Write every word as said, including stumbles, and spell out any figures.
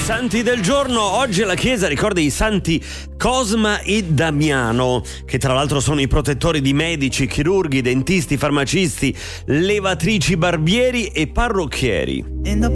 Santi del giorno. Oggi la Chiesa ricorda i santi Cosma e Damiano, che tra l'altro sono i protettori di medici, chirurghi, dentisti, farmacisti, levatrici, barbieri e parrucchieri.